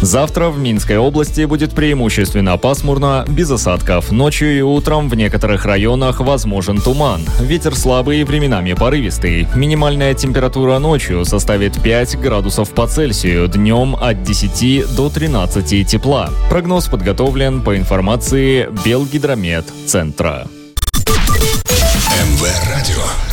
Завтра в Минской области будет преимущественно пасмурно, без осадков. Ночью и утром в некоторых районах возможен туман. Ветер слабый и временами порывистый. Минимальная температура ночью составит 5 градусов по Цельсию, днем от 10 до 13 тепла. Прогноз подготовлен по информации Белгидромет-центра. МВ Радио.